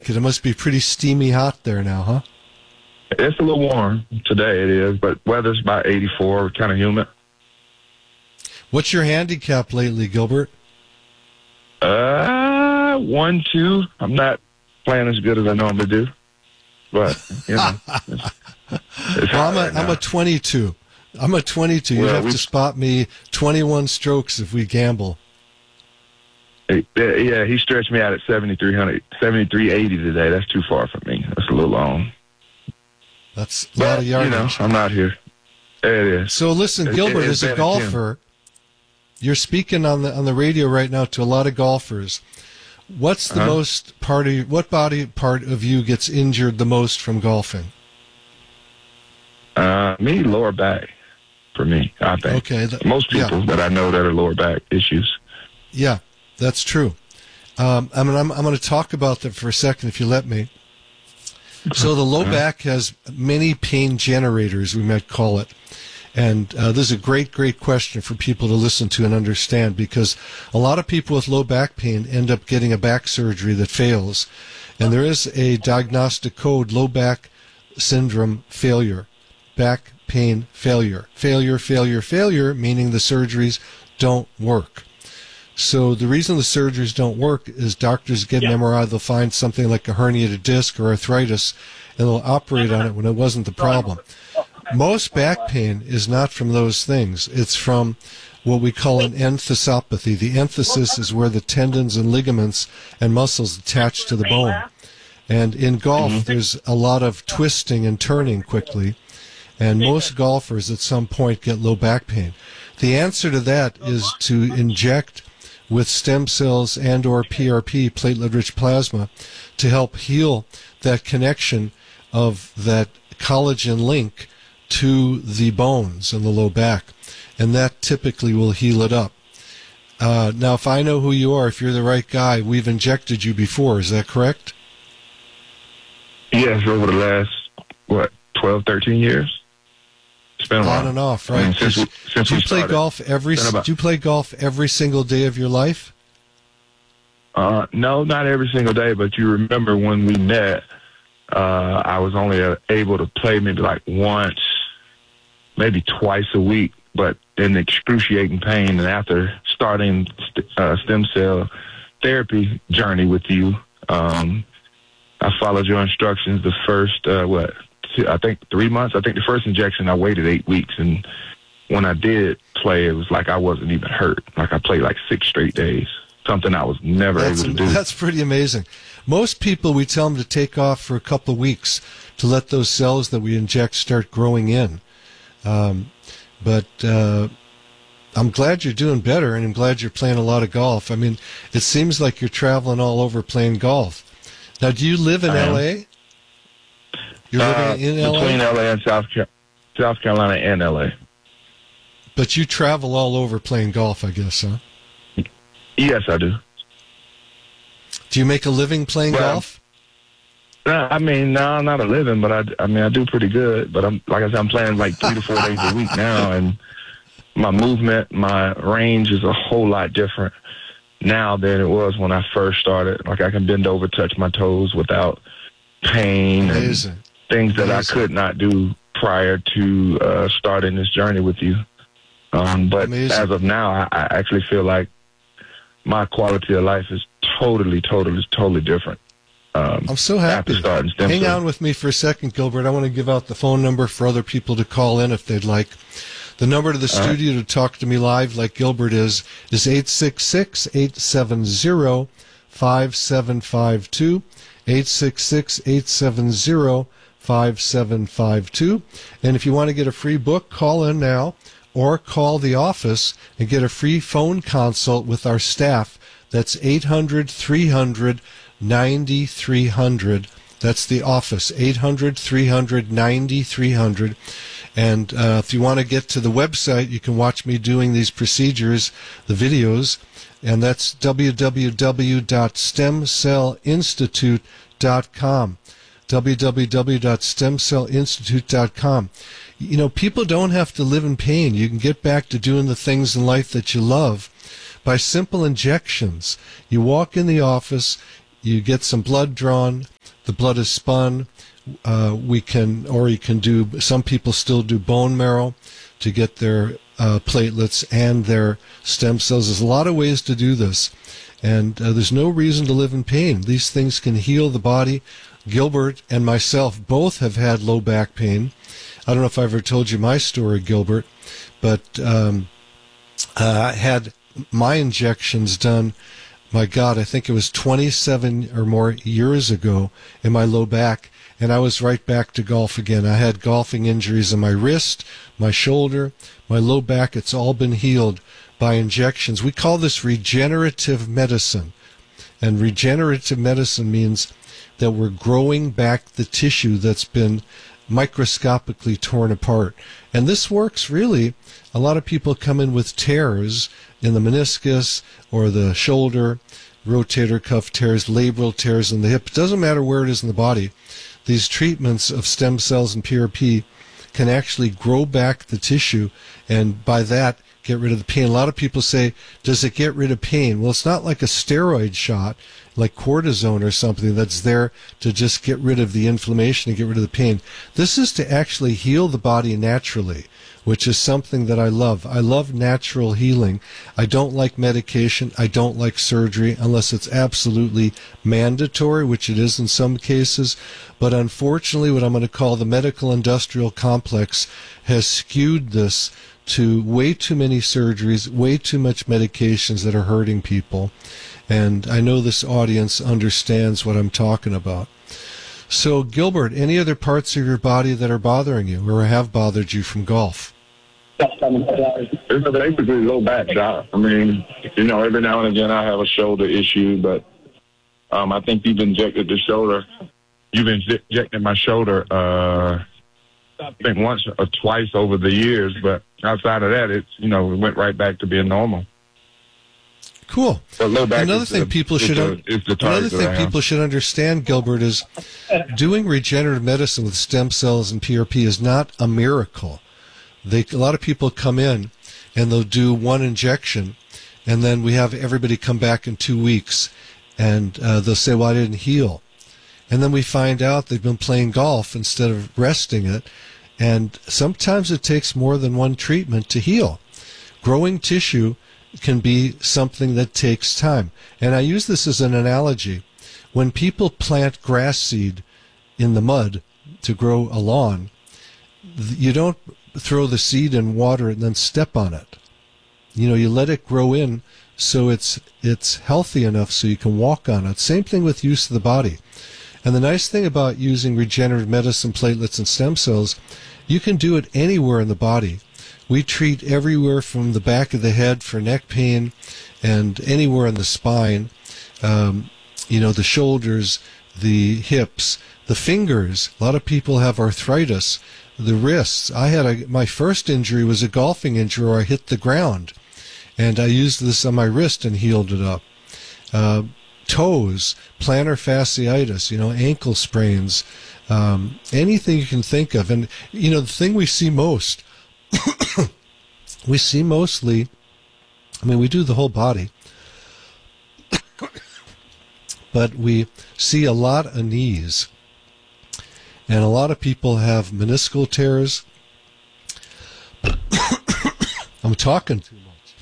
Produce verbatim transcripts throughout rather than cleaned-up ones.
like it. It must be pretty steamy hot there now, huh? It's a little warm today, it is, but weather's about eighty-four, kind of humid. What's your handicap lately, Gilbert? Uh, one, two. I'm not playing as good as I normally do, but you know, it's, it's well, I'm a, right I'm a twenty-two. I'm a twenty-two. You well, have to spot me twenty-one strokes if we gamble. Yeah, he stretched me out at seventy-three hundred, seventy-three eighty today. That's too far for me. That's a little long. That's a but, lot of yardage. You know, I'm not here. There it is. So listen, Gilbert, it, as a golfer, you're speaking on the on the radio right now to a lot of golfers. What's the uh-huh. most part of you, what body part of you gets injured the most from golfing? Uh, me, lower back. For me, I think. Okay. The, most people yeah. that I know that are lower back issues. Yeah, that's true. Um, I mean, I'm I'm going to talk about that for a second, if you let me. So the low back has many pain generators, we might call it. And uh, this is a great, great question for people to listen to and understand, because a lot of people with low back pain end up getting a back surgery that fails. And there is a diagnostic code, low back syndrome failure, back pain failure. Failure, failure, failure, meaning the surgeries don't work. So the reason the surgeries don't work is doctors get an M R I, they'll find something like a herniated disc or arthritis, and they'll operate on it when it wasn't the problem. Most back pain is not from those things. It's from what we call an enthesopathy. The enthesis is where the tendons and ligaments and muscles attach to the bone. And in golf, there's a lot of twisting and turning quickly, and most golfers at some point get low back pain. The answer to that is to inject with stem cells and or P R P, platelet-rich plasma, to help heal that connection of that collagen link to the bones in the low back. And that typically will heal it up. Uh, now, if I know who you are, if you're the right guy, we've injected you before. Is that correct? Yes, over the last, what, twelve, thirteen years? It's been a while. On and off, right? I mean, since we, since do you we play started. golf every? About, do you play golf every single day of your life? Uh, no, not every single day. But you remember when we met, uh, I was only uh, able to play maybe like once, maybe twice a week, but in excruciating pain. And after starting st- uh, stem cell therapy journey with you, um, I followed your instructions. The first uh, what? I think three months. I think the first injection I waited eight weeks, and when I did play, it was like I wasn't even hurt. Like I played like six straight days, something I was never that's, able to do. That's pretty amazing. Most people, we tell them to take off for a couple of weeks to let those cells that we inject start growing in. Um, but uh, I'm glad you're doing better, and I'm glad you're playing a lot of golf. I mean, it seems like you're traveling all over playing golf. Now, do you live in L A? You're uh, living in L A? Between L A and South, Car- South Carolina and L A. But you travel all over playing golf, I guess, huh? Yes, I do. Do you make a living playing well, golf? No, I mean, no, not a living, but I, I mean, I do pretty good. But I'm, like I said, I'm playing like three to four days a week now, and my movement, my range is a whole lot different now than it was when I first started. Like I can bend over, touch my toes without pain. Amazing. And things that Amazing. I could not do prior to uh, starting this journey with you. Um, but Amazing. as of now, I, I actually feel like my quality of life is totally, totally, totally different. Um, I'm so happy. After starting stem Hang cell. on with me for a second, Gilbert. I want to give out the phone number for other people to call in if they'd like. The number to the All studio right. to talk to me live, like Gilbert is, is eight six six, eight seven zero, five seven five two, eight six six, eight seven zero, five seven five two. And if you want to get a free book, call in now or call the office and get a free phone consult with our staff. That's eight hundred, three hundred, ninety-three hundred. That's the office, eight hundred, three hundred, ninety-three hundred. And uh, if you want to get to the website, you can watch me doing these procedures, the videos, and that's w w w dot stem cell institute dot com. w w w dot stem cell institute dot com. You know, people don't have to live in pain. You can get back to doing the things in life that you love by simple injections. You walk in the office, you get some blood drawn, the blood is spun. Uh, we can, or you can do, some people still do bone marrow to get their uh, platelets and their stem cells. There's a lot of ways to do this, and uh, there's no reason to live in pain. These things can heal the body. Gilbert and myself both have had low back pain. I don't know if I ever told you my story, Gilbert, but um, uh, I had my injections done, my God, I think it was twenty-seven or more years ago in my low back, and I was right back to golf again. I had golfing injuries in my wrist, my shoulder, my low back. It's all been healed by injections. We call this regenerative medicine, and regenerative medicine means that we're growing back the tissue that's been microscopically torn apart. And this works really. A lot of people come in with tears in the meniscus or the shoulder, rotator cuff tears, labral tears in the hip. It doesn't matter where it is in the body. These treatments of stem cells and P R P can actually grow back the tissue, and by that get rid of the pain. A lot of people say, does it get rid of pain? Well, it's not like a steroid shot, like cortisone or something that's there to just get rid of the inflammation and get rid of the pain. This is to actually heal the body naturally, which is something that I love. I love natural healing. I don't like medication. I don't like surgery unless it's absolutely mandatory, which it is in some cases. But unfortunately, what I'm going to call the medical industrial complex has skewed this to way too many surgeries, way too much medications that are hurting people. And I know this audience understands what I'm talking about. So, Gilbert, any other parts of your body that are bothering you or have bothered you from golf? It's basically low back, Doc. I mean, you know, every now and again I have a shoulder issue, but um, I think you've injected the shoulder. You've injected my shoulder, uh, I think once or twice over the years, but outside of that, it's, you know, it went right back to being normal. Cool. Another thing the, people should the, the another thing people should understand, Gilbert, is doing regenerative medicine with stem cells and P R P is not a miracle. They a lot of people come in and they'll do one injection, and then we have everybody come back in two weeks, and uh, they'll say, "Well, I didn't heal," and then we find out they've been playing golf instead of resting it, and sometimes it takes more than one treatment to heal. Growing tissue can be something that takes time. And I use this as an analogy. When people plant grass seed in the mud to grow a lawn, you don't throw the seed in water and then step on it. You know, you let it grow in so it's it's healthy enough so you can walk on it. Same thing with use of the body. And the nice thing about using regenerative medicine, platelets, and stem cells, you can do it anywhere in the body. We treat everywhere from the back of the head for neck pain and anywhere in the spine, um, you know, the shoulders, the hips, the fingers. A lot of people have arthritis. The wrists. I had a, my first injury was a golfing injury where I hit the ground, and I used this on my wrist and healed it up. Uh, toes, plantar fasciitis, you know, ankle sprains, um, anything you can think of. And, you know, the thing we see most we see mostly, I mean, we do the whole body, but we see a lot of knees. And a lot of people have meniscal tears. I'm talking too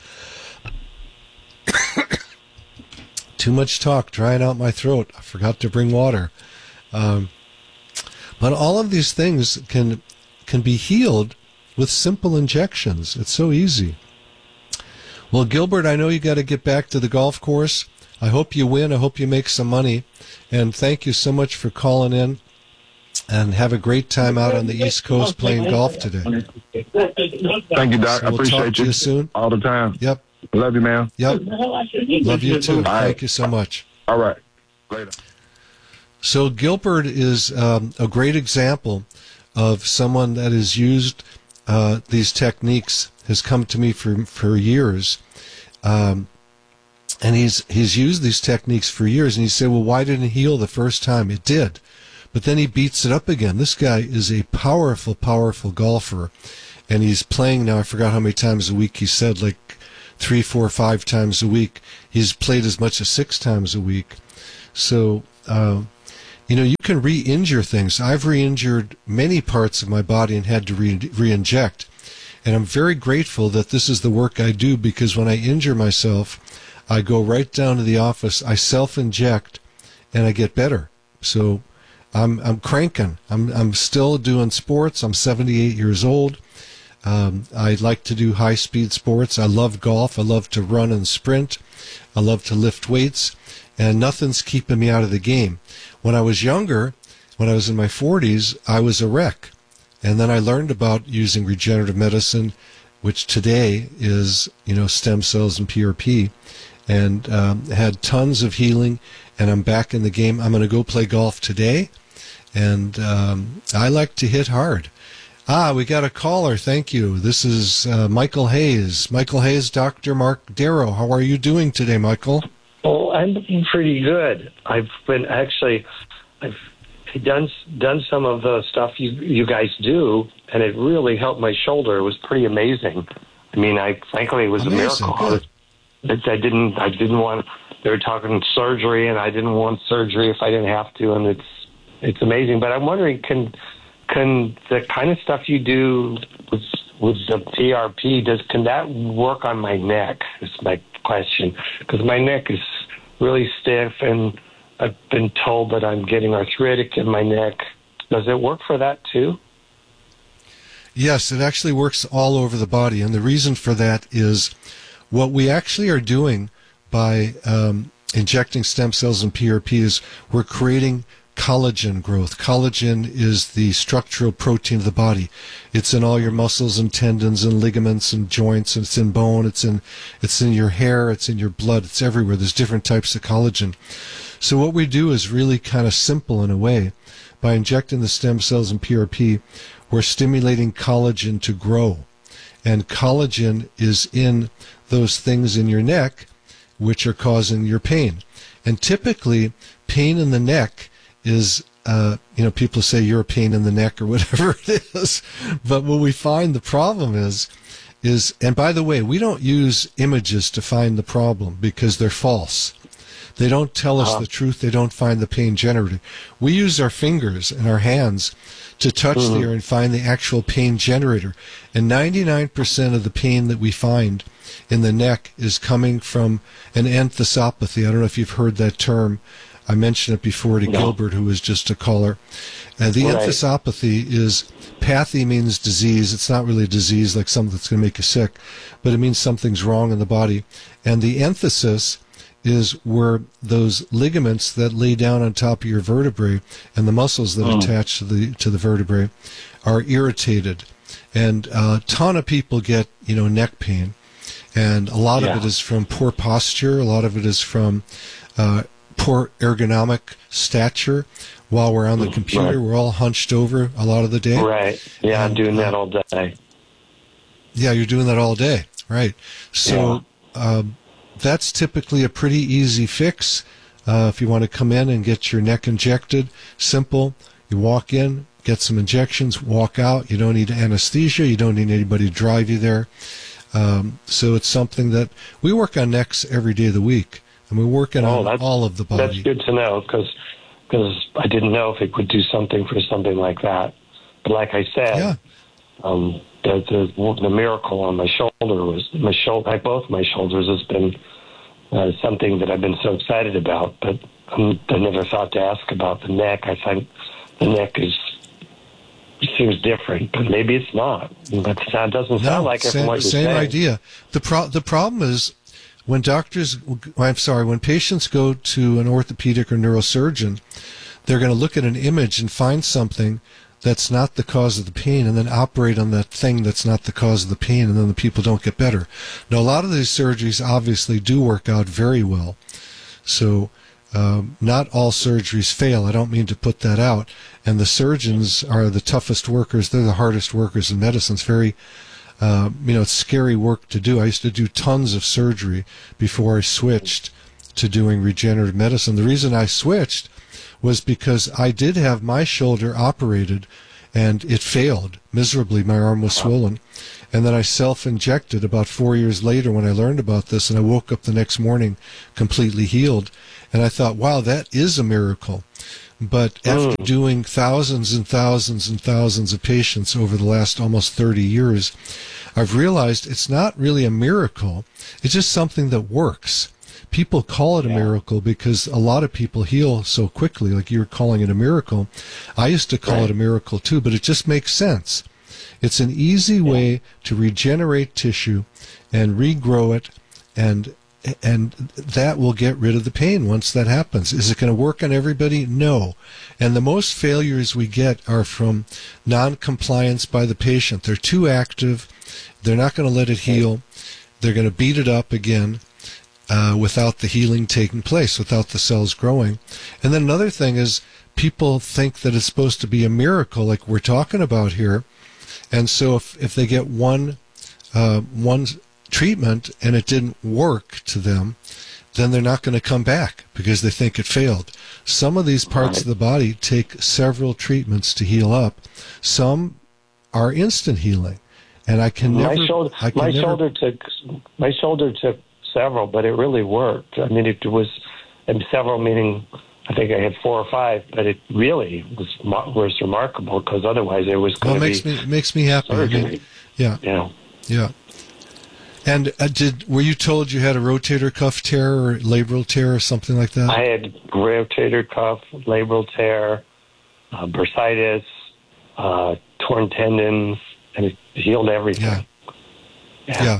much. Too much talk, drying out my throat. I forgot to bring water. Um, but all of these things can can be healed with simple injections. It's so easy. Well, Gilbert, I know you got to get back to the golf course. I hope you win. I hope you make some money. And thank you so much for calling in. And have a great time out on the East Coast playing golf today. Thank you, Doc. So I we'll appreciate talk to you soon. all the time. Yep. Love you, man. Yep. Love you too. Thank you so much. All right. Later. So Gilbert is um, a great example of someone that has used uh, these techniques, has come to me for for years, um, and he's he's used these techniques for years. And he said, "Well, why didn't it heal the first time?" It did, but then he beats it up again. This guy is a powerful, powerful golfer, and he's playing now. I forgot how many times a week he said, like three, four, five times a week. He's played as much as six times a week. So. Uh, you know, you can re-injure things. I've re-injured many parts of my body and had to re- re-inject. And I'm very grateful that this is the work I do, because when I injure myself, I go right down to the office, I self-inject, and I get better. So I'm I'm cranking. I'm I'm still doing sports. I'm seventy-eight years old. Um, I like to do high-speed sports. I love golf. I love to run and sprint. I love to lift weights, and nothing's keeping me out of the game. When I was younger, when I was in my forties, I was a wreck. And then I learned about using regenerative medicine, which today is, you know, stem cells and P R P, and um, had tons of healing, and I'm back in the game. I'm going to go play golf today, and um, I like to hit hard. Ah, we got a caller. Thank you. This is uh, Michael Hayes. Michael Hayes, Doctor Mark Darrow. How are you doing today, Michael? Oh, I'm doing pretty good. I've been actually, I've done done some of the stuff you you guys do, and it really helped my shoulder. It was pretty amazing. I mean, I frankly, it was Amazing. a miracle. I, was, I didn't I didn't want. They were talking surgery, and I didn't want surgery if I didn't have to, and it's it's amazing. But I'm wondering, can can the kind of stuff you do with with the P R P, does can that work on my neck? Is my question, because my neck is really stiff, and I've been told that I'm getting arthritic in my neck. Does it work for that too? Yes, it actually works all over the body, and the reason for that is what we actually are doing by um, injecting stem cells and P R P is we're creating collagen growth. Collagen is the structural protein of the body. It's in all your muscles and tendons and ligaments and joints, and it's in bone, it's in it's in your hair, it's in your blood, it's everywhere. There's different types of collagen. So what we do is really kind of simple in a way. By injecting the stem cells and P R P, we're stimulating collagen to grow. And collagen is in those things in your neck which are causing your pain. And typically, pain in the neck is, uh, you know, people say you're a pain in the neck or whatever it is. But what we find the problem is, is, and by the way, we don't use images to find the problem because they're false. They don't tell us uh-huh. the truth. They don't find the pain generator. We use our fingers and our hands to touch mm-hmm. there and find the actual pain generator. And ninety-nine percent of the pain that we find in the neck is coming from an enthesopathy. I don't know if you've heard that term. I mentioned it before to no. Gilbert, who was just a caller. Uh, the right. enthesopathy is, pathy means disease. It's not really a disease like something that's going to make you sick, but it means something's wrong in the body. And the enthesis is where those ligaments that lay down on top of your vertebrae and the muscles that mm. attach to the to the vertebrae are irritated. And a ton of people get, you know, neck pain. And a lot yeah. of it is from poor posture. A lot of it is from uh, poor ergonomic stature. While we're on the computer, right. we're all hunched over a lot of the day. Right. Yeah, and, I'm doing uh, that all day. Yeah, you're doing that all day. Right. So yeah. um, that's typically a pretty easy fix. Uh, if you want to come in and get your neck injected, simple. You walk in, get some injections, walk out. You don't need anesthesia. You don't need anybody to drive you there. Um, so it's something that we work on necks every day of the week, and we're working oh, on all of the body. That's good to know, because because I didn't know if it could do something for something like that. But like I said, yeah. um, the, the the miracle on my shoulder was my shoulder. Like both my shoulders has been uh, something that I've been so excited about. But um, I never thought to ask about the neck. I think the neck is seems different, but maybe it's not. That sound doesn't sound no, like it same, from what you're same saying. idea. The pro- the problem is when doctors, I'm sorry, when patients go to an orthopedic or neurosurgeon, they're going to look at an image and find something that's not the cause of the pain, and then operate on that thing that's not the cause of the pain, and then the people don't get better. Now, a lot of these surgeries obviously do work out very well. So um, not all surgeries fail. I don't mean to put that out. And the surgeons are the toughest workers. They're the hardest workers in medicine. It's very, uh, you know, it's scary work to do. I used to do tons of surgery before I switched to doing regenerative medicine. The reason I switched was because I did have my shoulder operated, and it failed miserably. My arm was swollen. And then I self-injected about four years later when I learned about this, and I woke up the next morning completely healed. And I thought, wow, that is a miracle. But after mm. doing thousands and thousands and thousands of patients over the last almost thirty years, I've realized it's not really a miracle. It's just something that works. People call it a yeah. miracle because a lot of people heal so quickly, like you're calling it a miracle. I used to call right. it a miracle too, but it just makes sense. It's an easy yeah. way to regenerate tissue and regrow it, and and that will get rid of the pain once that happens. Is it going to work on everybody? No. And the most failures we get are from non-compliance by the patient. They're too active. They're not going to let it heal. They're going to beat it up again uh, without the healing taking place, without the cells growing. And then another thing is people think that it's supposed to be a miracle like we're talking about here. And so if, if they get one uh, one treatment and it didn't work to them, then they're not going to come back because they think it failed. Some of these parts of the body take several treatments to heal up. Some are instant healing, and I can never. My shoulder, I can my never, shoulder took my shoulder took several, but it really worked. I mean, it was and several meaning. I think I had four or five, but it really was was remarkable because otherwise it was going well, to be. Me, it makes me happy. I mean, yeah, yeah, yeah. And uh, did were you told you had a rotator cuff tear or labral tear or something like that? I had rotator cuff, labral tear, uh, bursitis, uh, torn tendons, and it healed everything. Yeah. Yeah. yeah.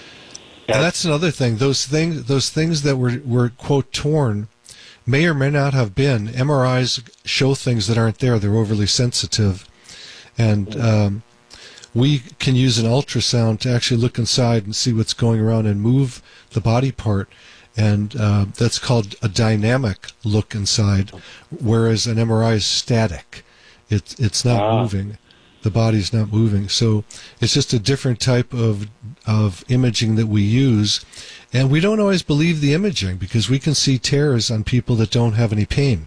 And that's another thing. Those things, those things that were were quote torn, may or may not have been. M R Is show things that aren't there. They're overly sensitive, and um, we can use an ultrasound to actually look inside and see what's going around and move the body part. And uh, that's called a dynamic look inside, whereas an M R I is static. It, it's not ah. moving. The body's not moving. So it's just a different type of of imaging that we use. And we don't always believe the imaging because we can see tears on people that don't have any pain.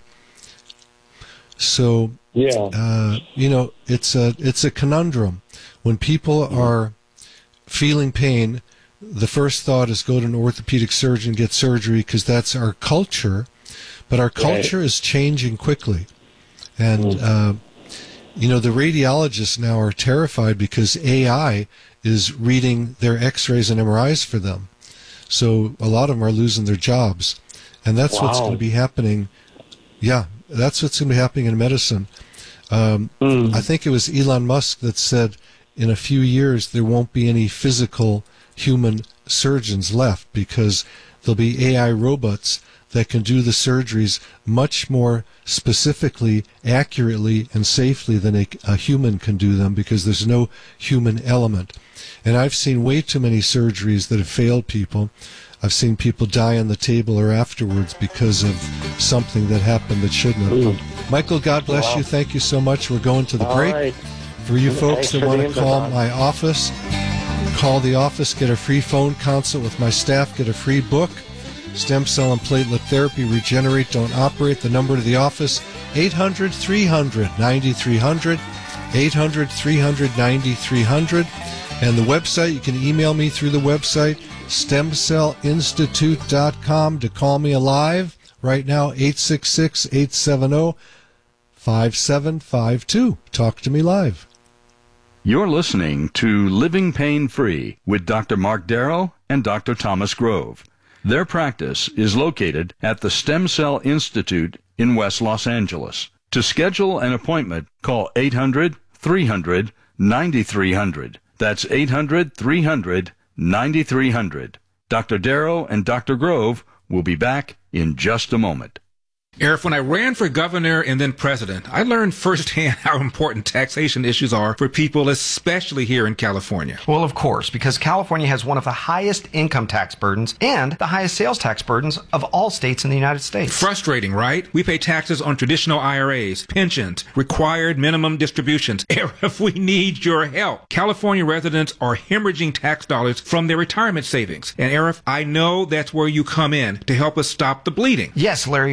So, yeah. uh, you know, it's a it's a conundrum. When people are feeling pain, the first thought is go to an orthopedic surgeon, get surgery, because that's our culture. But our culture right. is changing quickly. And, mm. uh, you know, the radiologists now are terrified because A I is reading their x-rays and M R Is for them. So a lot of them are losing their jobs. And that's wow. what's going to be happening. Yeah, that's what's going to be happening in medicine. Um, mm. I think it was Elon Musk that said in a few years there won't be any physical human surgeons left because there'll be A I robots that can do the surgeries much more specifically, accurately, and safely than a, a human can do them because there's no human element. And I've seen way too many surgeries that have failed people. I've seen people die on the table or afterwards because of something that happened that shouldn't have. Mm. Michael, God bless wow. you. Thank you so much. We're going to the All break. Right. For you folks Thanks that for want to call on. my office, call the office, get a free phone consult with my staff, get a free book, Stem Cell and Platelet Therapy, Regenerate, Don't Operate. The number to the office, eight hundred, three hundred, ninety-three hundred, eight hundred, three hundred, ninety-three hundred. And the website, you can email me through the website, stem cell institute dot com to call me alive. Right now, eight six six, eight seven zero, five seven five two. Talk to me live. You're listening to Living Pain Free with Doctor Mark Darrow and Doctor Thomas Grove. Their practice is located at the Stem Cell Institute in West Los Angeles. To schedule an appointment, call eight hundred, three hundred, ninety-three hundred. That's eight hundred, three hundred, ninety-three hundred. Doctor Darrow and Doctor Grove will be back in just a moment. Eric, when I ran for governor and then president, I learned firsthand how important taxation issues are for people, especially here in California. Well, of course, because California has one of the highest income tax burdens and the highest sales tax burdens of all states in the United States. Frustrating, right? We pay taxes on traditional I R As, pensions, required minimum distributions. Eric, we need your help. California residents are hemorrhaging tax dollars from their retirement savings. And Eric, I know that's where you come in to help us stop the bleeding. Yes, Larry, we can help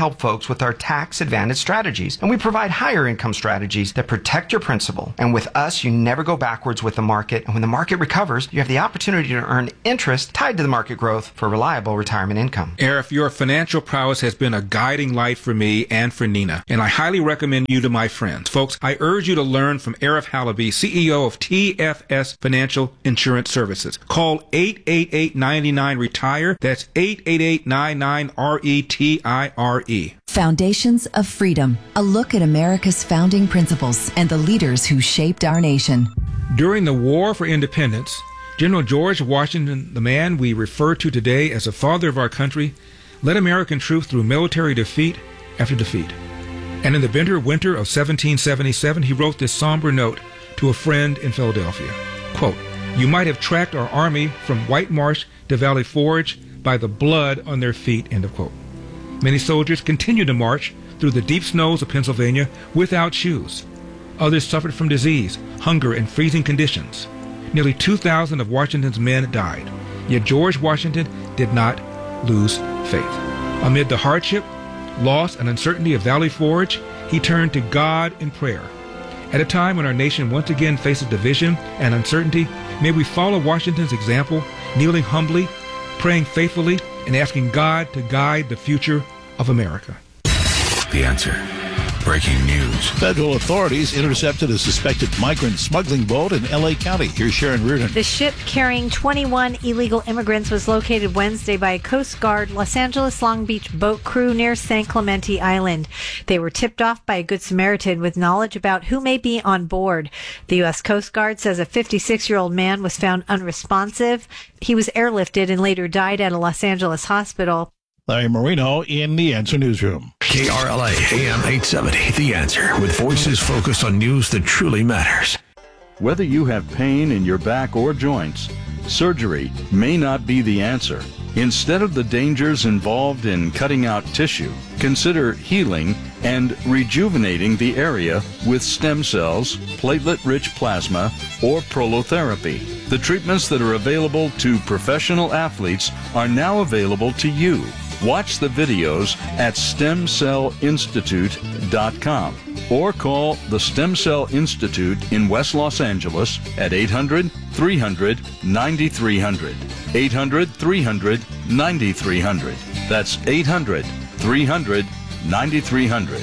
help folks with our tax advantage strategies, and we provide higher income strategies that protect your principal. And with us, you never go backwards with the market, and when the market recovers, you have the opportunity to earn interest tied to the market growth for reliable retirement income. Arif, your financial prowess has been a guiding light for me and for Nina, and I highly recommend you to my friends. Folks, I urge you to learn from Arif Halaby, C E O of T F S Financial Insurance Services. Call eight eight eight, nine nine, RETIRE. That's eight eight eight, nine nine, R E T I R E. Foundations of Freedom, a look at America's founding principles and the leaders who shaped our nation. During the War for Independence, General George Washington, the man we refer to today as the father of our country, led American troops through military defeat after defeat. And in the bitter winter of seventeen seventy-seven, he wrote this somber note to a friend in Philadelphia. Quote, "You might have tracked our army from White Marsh to Valley Forge by the blood on their feet," end of quote. Many soldiers continued to march through the deep snows of Pennsylvania without shoes. Others suffered from disease, hunger, and freezing conditions. Nearly two thousand of Washington's men died. Yet George Washington did not lose faith. Amid the hardship, loss, and uncertainty of Valley Forge, he turned to God in prayer. At a time when our nation once again faces division and uncertainty, may we follow Washington's example, kneeling humbly, praying faithfully, and asking God to guide the future of America. The Answer. Breaking news. Federal authorities intercepted a suspected migrant smuggling boat in L A County. Here's Sharon Reardon. The ship carrying twenty-one illegal immigrants was located Wednesday by a Coast Guard Los Angeles Long Beach boat crew near San Clemente Island. They were tipped off by a Good Samaritan with knowledge about who may be on board. The U S Coast Guard says a fifty-six-year-old man was found unresponsive. He was airlifted and later died at a Los Angeles hospital. Larry Marino in The Answer Newsroom. K R L A A M eight seventy, The Answer, with voices focused on news that truly matters. Whether you have pain in your back or joints, surgery may not be the answer. Instead of the dangers involved in cutting out tissue, consider healing and rejuvenating the area with stem cells, platelet-rich plasma, or prolotherapy. The treatments that are available to professional athletes are now available to you. Watch the videos at stem cell institute dot com or call the Stem Cell Institute in West Los Angeles at eight hundred, three hundred, ninety-three hundred. eight hundred, three hundred, ninety-three hundred. That's eight hundred, three hundred, ninety-three hundred.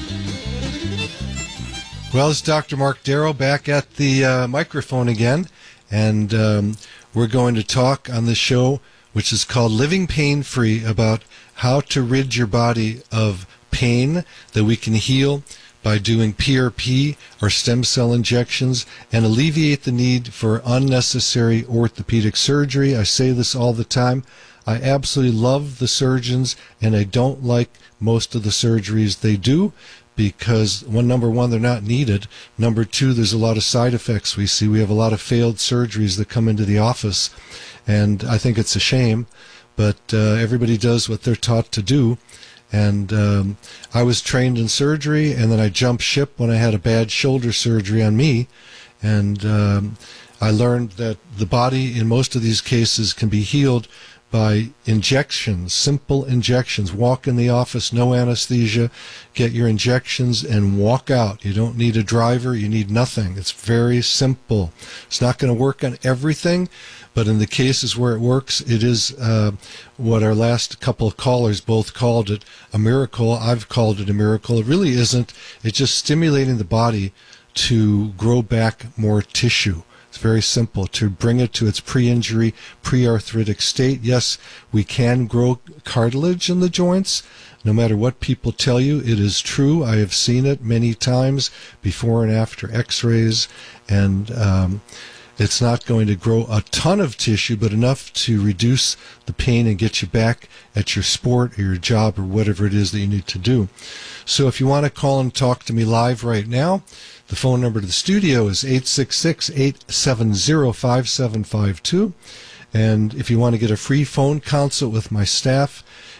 Well, it's Doctor Mark Darrow back at the uh, microphone again, and um, we're going to talk on the show, which is called Living Pain Free, about how to rid your body of pain that we can heal by doing P R P or stem cell injections and alleviate the need for unnecessary orthopedic surgery. I say this all the time. I absolutely love the surgeons, and I don't like most of the surgeries they do because, one, number one, they're not needed. Number two, there's a lot of side effects we see. We have a lot of failed surgeries that come into the office, and I think it's a shame, but uh, everybody does what they're taught to do. And um, I was trained in surgery, and then I jumped ship when I had a bad shoulder surgery on me, and um, I learned that the body in most of these cases can be healed by injections, simple injections. Walk in the office, no anesthesia, get your injections and walk out. You don't need a driver, you need nothing. It's very simple. It's not going to work on everything, but in the cases where it works, it is uh, what our last couple of callers both called it, a miracle. I've called it a miracle. It really isn't. It's just stimulating the body to grow back more tissue. It's very simple, to bring it to its pre-injury, pre-arthritic state. Yes, we can grow cartilage in the joints. No matter what people tell you, it is true. I have seen it many times before and after x-rays, and um, it's not going to grow a ton of tissue, but enough to reduce the pain and get you back at your sport or your job or whatever it is that you need to do. So if you want to call and talk to me live right now, the phone number to the studio is eight six six, eight seven zero, five seven five two. And if you want to get a free phone consult with my staff,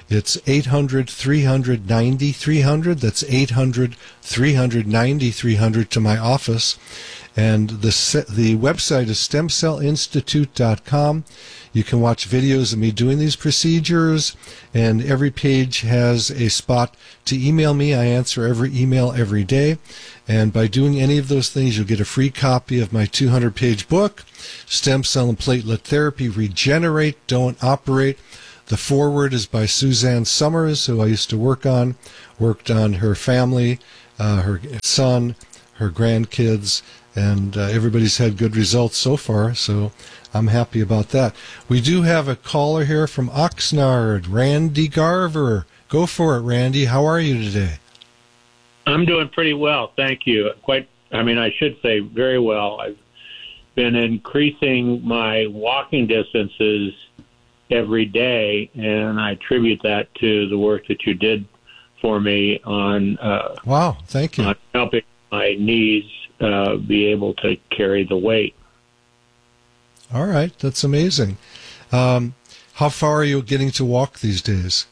It's eight hundred, three hundred, ninety-three hundred. That's eight hundred, three hundred, ninety-three hundred to my office. And the the website is stem cell institute dot com. You can watch videos of me doing these procedures, and every page has a spot to email me. I answer every email every day. And by doing any of those things, you'll get a free copy of my two hundred page book, Stem Cell and Platelet Therapy, Regenerate, Don't Operate. The foreword is by Suzanne Summers, who I used to work on, worked on her family, uh, her son, her grandkids, and uh, everybody's had good results so far, so I'm happy about that. We do have a caller here from Oxnard, Randy Garver. Go for it, Randy. How are you today? I'm doing pretty well, thank you. Quite, I mean, I should say very well. I've been increasing my walking distances every day, and I attribute that to the work that you did for me on uh, wow, thank you, on helping my knees uh, be able to carry the weight. All right, that's amazing. Um, how far are you getting to walk these days?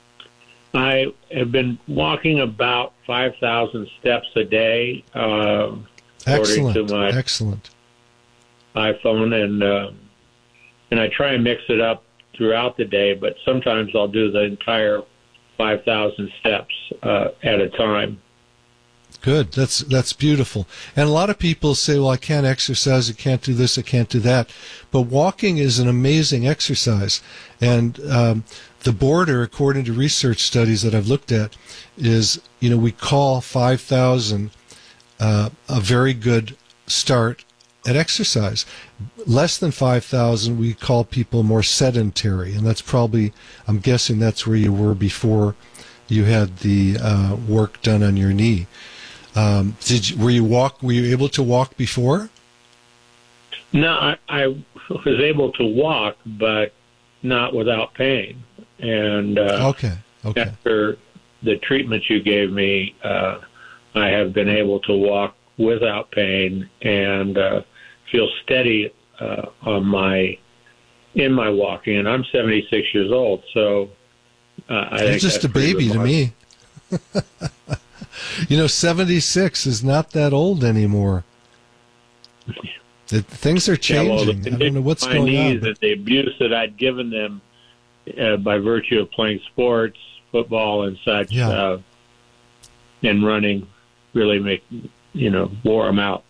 I have been walking about five thousand steps a day, uh, excellent, according to my excellent iPhone, and uh, and I try and mix it up throughout the day, but sometimes I'll do the entire five thousand steps uh, at a time. Good. That's that's beautiful. And a lot of people say, well, I can't exercise, I can't do this, I can't do that. But walking is an amazing exercise. And um, the border, according to research studies that I've looked at, is, you know, we call five thousand uh, a very good start at exercise. Less than five thousand, we call people more sedentary. And that's probably, I'm guessing that's where you were before you had the uh, work done on your knee. Um, did you, were you walk? Were you able to walk before? No, I, I was able to walk, but not without pain. And uh, okay, okay. After the treatment you gave me, uh, I have been able to walk without pain and uh, feel steady uh, on my in my walking. And I'm seventy-six years old, so uh, I You're think just that's a baby to remarkable. me. You know, seventy-six is not that old anymore. It, things are changing. Yeah, well, I don't know what's my going knees on. But... and the abuse that I'd given them uh, by virtue of playing sports, football and such, Yeah. uh, and running, really make you know wore them out.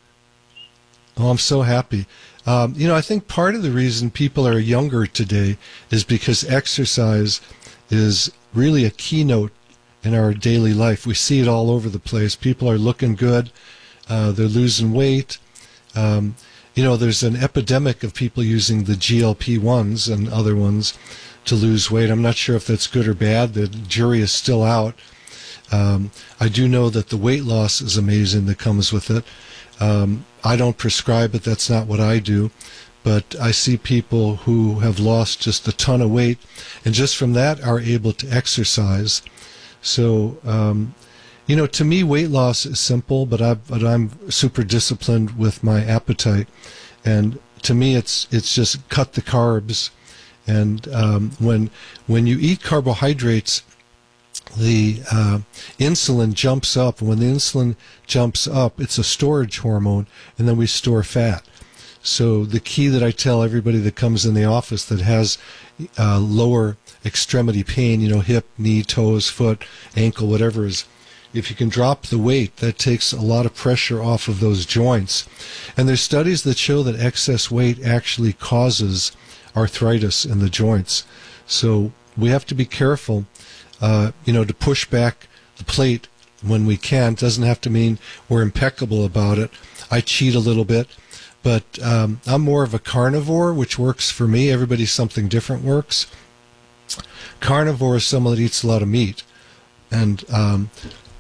Oh, I'm so happy. Um, you know, I think part of the reason people are younger today is because exercise is really a keynote in our daily life. We see it all over the place. People are looking good. Uh, they're losing weight. Um, you know, there's an epidemic of people using the G L P ones and other ones to lose weight. I'm not sure if that's good or bad. The jury is still out. Um, I do know that the weight loss is amazing that comes with it. Um, I don't prescribe it. That's not what I do. But I see people who have lost just a ton of weight and just from that are able to exercise. So, um, you know, to me, weight loss is simple, but, I, but I'm super disciplined with my appetite. And to me, it's it's just cut the carbs. And um, when when you eat carbohydrates, the uh, insulin jumps up. When the insulin jumps up, it's a storage hormone, and then we store fat. So the key that I tell everybody that comes in the office that has uh, lower extremity pain, you know, hip, knee, toes, foot, ankle, whatever, is if you can drop the weight, that takes a lot of pressure off of those joints. And there's studies that show that excess weight actually causes arthritis in the joints. So we have to be careful, uh, you know, to push back the plate when we can. It doesn't have to mean we're impeccable about it. I cheat a little bit. But um, I'm more of a carnivore, which works for me. Everybody, something different works. Carnivore is someone that eats a lot of meat. And um,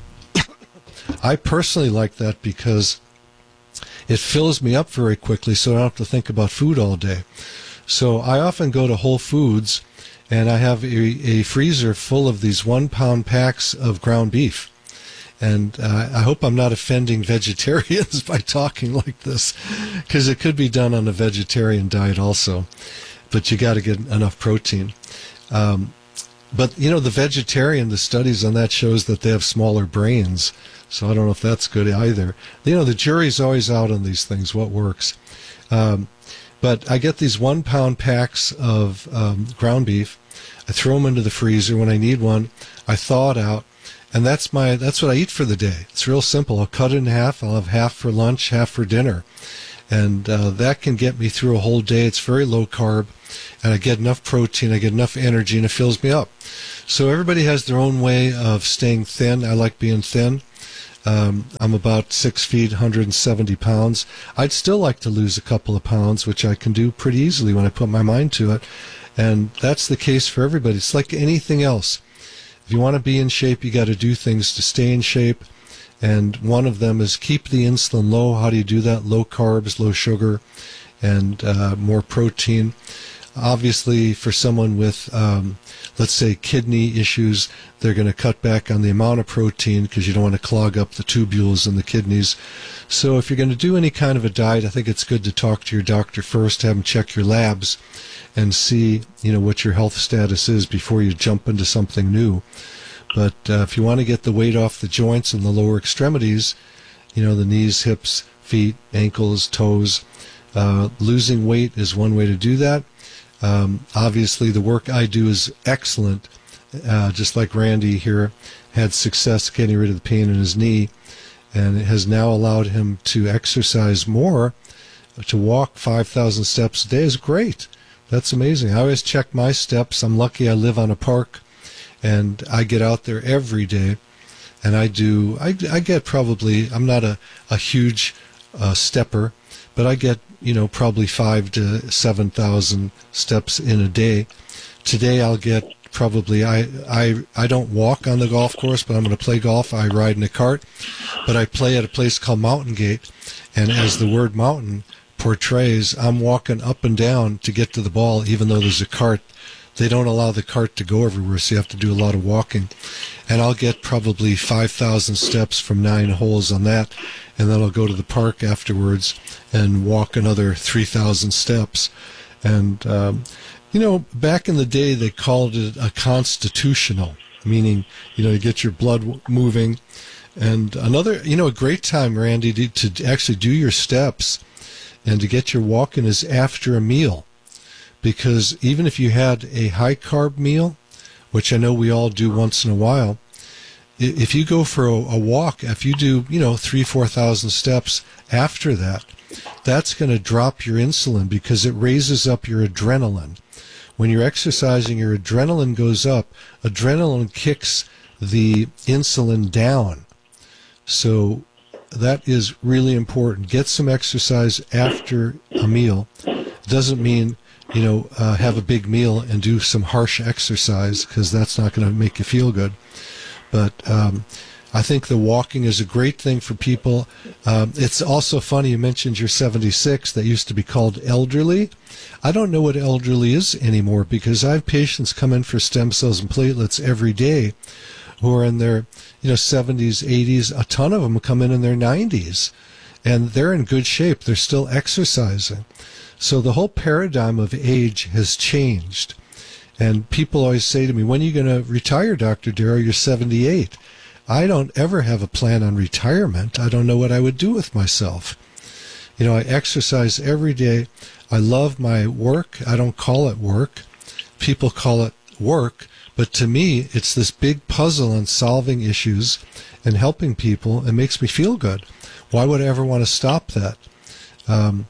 I personally like that because it fills me up very quickly so I don't have to think about food all day. So I often go to Whole Foods and I have a, a freezer full of these one-pound packs of ground beef. And uh, I hope I'm not offending vegetarians by talking like this, because it could be done on a vegetarian diet also. But you got to get enough protein. Um, but, you know, the vegetarian, the studies on that shows that they have smaller brains. So I don't know if that's good either. You know, the jury's always out on these things, what works. Um, but I get these one-pound packs of um, ground beef. I throw them into the freezer. When I need one, I thaw it out. And that's my that's what I eat for the day. It's real simple. I'll cut it in half. I'll have half for lunch, half for dinner. And uh, that can get me through a whole day. It's very low carb. And I get enough protein, I get enough energy, and it fills me up. So everybody has their own way of staying thin. I like being thin. Um, I'm about six feet, one hundred seventy pounds. I'd still like to lose a couple of pounds, which I can do pretty easily when I put my mind to it. And that's the case for everybody. It's like anything else. If you want to be in shape, you got to do things to stay in shape. And one of them is keep the insulin low. How do you do that? Low carbs, low sugar, and uh, more protein. Obviously, for someone with, um, let's say, kidney issues, they're going to cut back on the amount of protein because you don't want to clog up the tubules in the kidneys. So if you're going to do any kind of a diet, I think it's good to talk to your doctor first, have him check your labs, and see, you know, what your health status is before you jump into something new. But uh, if you want to get the weight off the joints and the lower extremities, you know, the knees, hips, feet, ankles, toes, uh, losing weight is one way to do that. Um, obviously, the work I do is excellent. Uh, just like Randy here had success getting rid of the pain in his knee, and it has now allowed him to exercise more. To walk five thousand steps a day is great. That's amazing. I always check my steps. I'm lucky I live on a park, and I get out there every day. And I do, I, I get probably, I'm not a, a huge uh, stepper, but I get, you know, probably five to seven thousand steps in a day. Today I'll get probably, I, I, I don't walk on the golf course, but I'm going to play golf. I ride in a cart, but I play at a place called Mountain Gate. And as the word mountain portrays, I'm walking up and down to get to the ball, even though there's a cart. They don't allow the cart to go everywhere, so you have to do a lot of walking. And I'll get probably five thousand steps from nine holes on that, and then I'll go to the park afterwards and walk another three thousand steps. And, um, you know, back in the day, they called it a constitutional, meaning, you know, you get your blood moving. And another, you know, a great time, Randy, to, to actually do your steps and to get your walking is after a meal. Because even if you had a high-carb meal, which I know we all do once in a while, if you go for a, a walk, if you do, you know, three, four thousand steps after that, that's going to drop your insulin because it raises up your adrenaline. When you're exercising, your adrenaline goes up. Adrenaline kicks the insulin down. So that is really important. Get some exercise after a meal. Doesn't mean, you know, uh, have a big meal and do some harsh exercise, because that's not going to make you feel good. But um, I think the walking is a great thing for people. Um, it's also funny, you mentioned you're seventy-six. That used to be called elderly. I don't know what elderly is anymore, because I have patients come in for stem cells and platelets every day who are in their, you know, seventies, eighties. A ton of them come in in their nineties, and they're in good shape. They're still exercising. So the whole paradigm of age has changed. And people always say to me, when are you going to retire, Doctor Darrow? You're seventy-eight. I don't ever have a plan on retirement. I don't know what I would do with myself. You know, I exercise every day. I love my work. I don't call it work. People call it work. But to me, it's this big puzzle on solving issues and helping people. It makes me feel good. Why would I ever want to stop that? Um,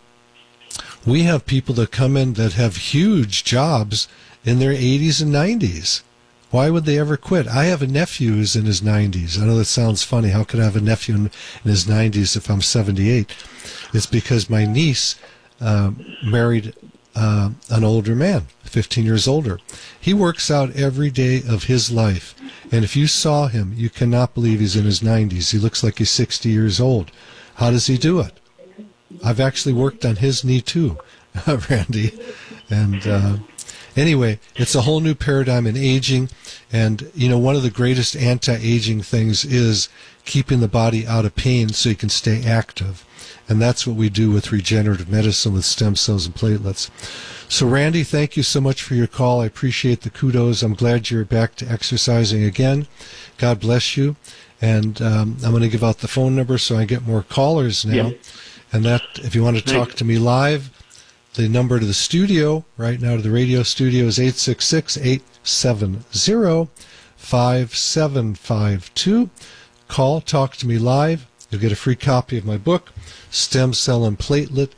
we have people that come in that have huge jobs in their eighties and nineties. Why would they ever quit? I have a nephew who's in his nineties. I know that sounds funny. How could I have a nephew in, in his nineties if I'm seventy-eight? It's because my niece uh, married uh, an older man, fifteen years older. He works out every day of his life. And if you saw him, you cannot believe he's in his nineties. He looks like he's sixty years old. How does he do it? I've actually worked on his knee too, Randy. And uh, Anyway, it's a whole new paradigm in aging. And, you know, one of the greatest anti-aging things is keeping the body out of pain so you can stay active. And that's what we do with regenerative medicine with stem cells and platelets. So, Randy, thank you so much for your call. I appreciate the kudos. I'm glad you're back to exercising again. God bless you. And um, I'm going to give out the phone number so I get more callers now. Yeah. And that, if you want to talk to me live, the number to the studio, right now to the radio studio, is eight six six, eight seven zero, five seven five two. Call, talk to me live. You'll get a free copy of my book, Stem Cell and Platelet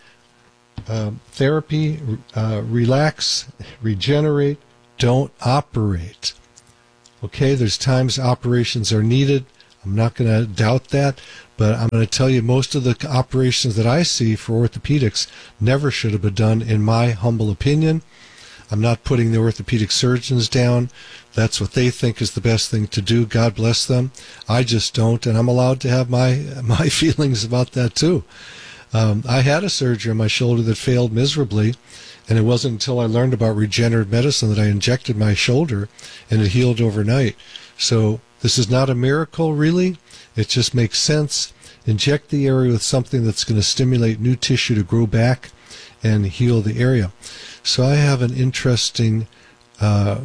um, Therapy, uh, Relax, Regenerate, Don't Operate. Okay, there's times operations are needed. I'm not going to doubt that, but I'm going to tell you most of the operations that I see for orthopedics never should have been done, in my humble opinion. I'm not putting the orthopedic surgeons down. That's what they think is the best thing to do. God bless them. I just don't, and I'm allowed to have my my feelings about that too. Um, I had a surgery on my shoulder that failed miserably, and it wasn't until I learned about regenerative medicine that I injected my shoulder, and it healed overnight. So this is not a miracle, really. It just makes sense. Inject the area with something that's going to stimulate new tissue to grow back and heal the area. So I have an interesting uh,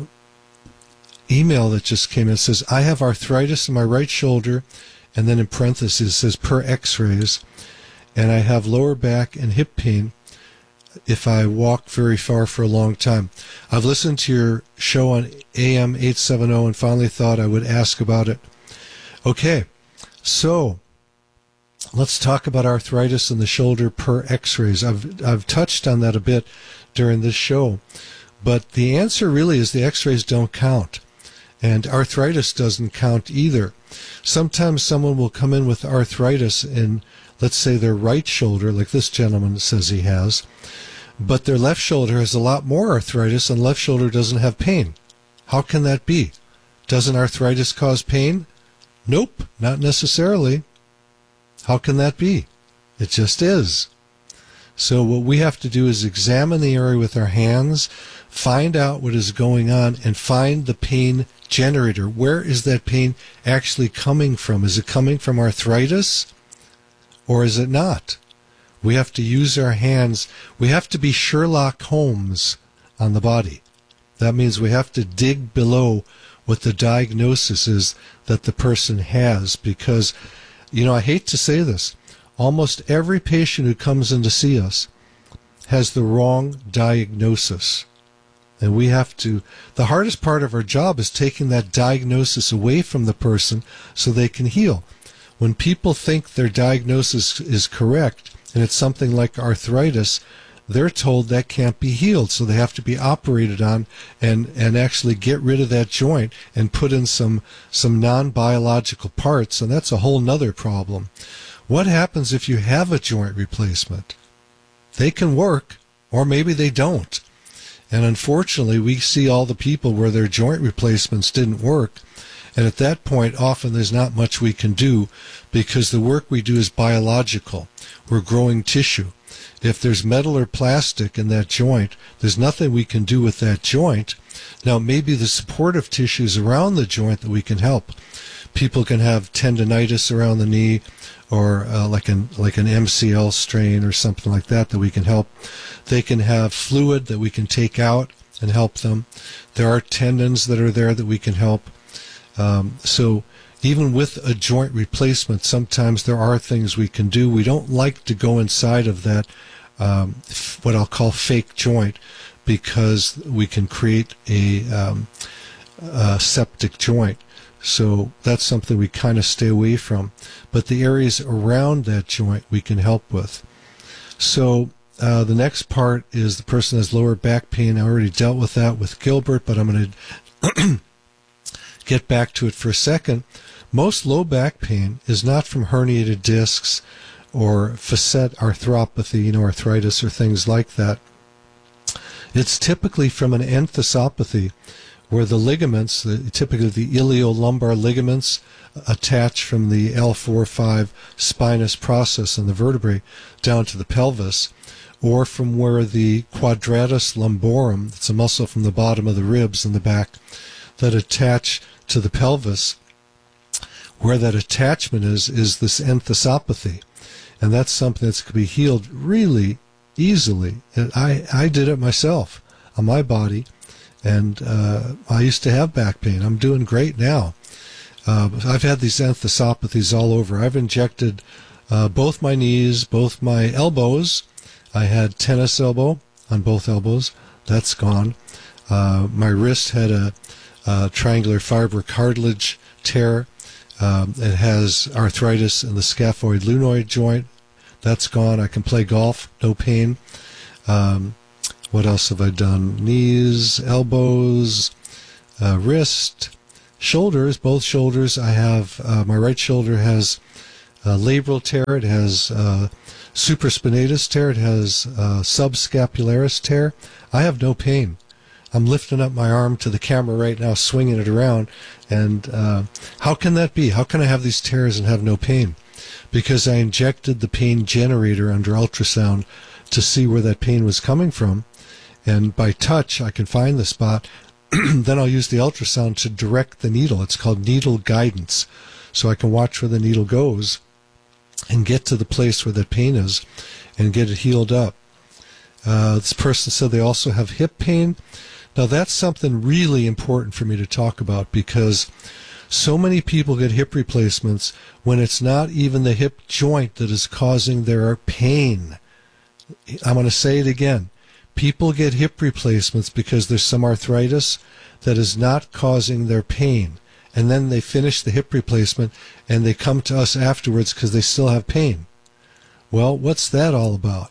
email that just came in. It says, I have arthritis in my right shoulder, and then in parentheses it says per x-rays, and I have lower back and hip pain if I walk very far for a long time. I've listened to your show on A M eight seventy and finally thought I would ask about it. Okay, so let's talk about arthritis in the shoulder per x-rays. I've, I've touched on that a bit during this show, but the answer really is the x-rays don't count, and arthritis doesn't count either. Sometimes someone will come in with arthritis in, let's say, their right shoulder, like this gentleman says he has, but their left shoulder has a lot more arthritis and left shoulder doesn't have pain. How can that be? Doesn't arthritis cause pain? Nope, not necessarily. How can that be? It just is. So what we have to do is examine the area with our hands, find out what is going on, and find the pain generator. Where is that pain actually coming from? Is it coming from arthritis, or is it not? We have to use our hands. We have to be Sherlock Holmes on the body. That means we have to dig below what the diagnosis is that the person has, because, you know, I hate to say this, almost every patient who comes in to see us has the wrong diagnosis. And we have to, the hardest part of our job is taking that diagnosis away from the person so they can heal. When people think their diagnosis is correct and it's something like arthritis, they're told that can't be healed, so they have to be operated on and, and actually get rid of that joint and put in some, some non-biological parts, and that's a whole nother problem. What happens if you have a joint replacement? They can work, or maybe they don't. And unfortunately, we see all the people where their joint replacements didn't work, and at that point, often there's not much we can do because the work we do is biological. We're growing tissue. If there's metal or plastic in that joint, there's nothing we can do with that joint. Now, maybe the supportive tissues around the joint that we can help. People can have tendonitis around the knee, or uh, like an like an M C L strain or something like that that we can help. They can have fluid that we can take out and help them. There are tendons that are there that we can help. Um, so even with a joint replacement, sometimes there are things we can do. We don't like to go inside of that, um, what I'll call fake joint, because we can create a, um, a septic joint. So that's something we kind of stay away from. But the areas around that joint we can help with. So uh, the next part is the person has lower back pain. I already dealt with that with Gilbert, but I'm going to get back to it for a second. Most low back pain is not from herniated discs or facet arthropathy, you know, arthritis or things like that. It's typically from an enthesopathy, where the ligaments, the, typically the iliolumbar ligaments, attach from the L four five spinous process in the vertebrae down to the pelvis, or from where the quadratus lumborum, it's a muscle from the bottom of the ribs in the back that attach to the pelvis, where that attachment is, is this enthesopathy. And that's something that's could be healed really easily. And I, I did it myself on my body, and uh, I used to have back pain. I'm doing great now. Uh, I've had these enthesopathies all over. I've injected uh, both my knees, both my elbows. I had tennis elbow on both elbows. That's gone. Uh, my wrist had a, a triangular fiber cartilage tear. Um, it has arthritis in the scaphoid lunoid joint. That's gone. I can play golf, no pain. Um, what else have I done? Knees, elbows, uh, wrist, shoulders, both shoulders. I have, uh, my right shoulder has a labral tear. It has uh, supraspinatus tear. It has uh, subscapularis tear. I have no pain. I'm lifting up my arm to the camera right now, swinging it around. And uh, how can that be? How can I have these tears and have no pain? Because I injected the pain generator under ultrasound to see where that pain was coming from. And by touch, I can find the spot. Then I'll use the ultrasound to direct the needle. It's called needle guidance. So I can watch where the needle goes and get to the place where that pain is and get it healed up. Uh, this person said they also have hip pain. Now, that's something really important for me to talk about, because so many people get hip replacements when it's not even the hip joint that is causing their pain. I'm going to say it again. People get hip replacements because there's some arthritis that is not causing their pain. And then they finish the hip replacement and they come to us afterwards because they still have pain. Well, what's that all about?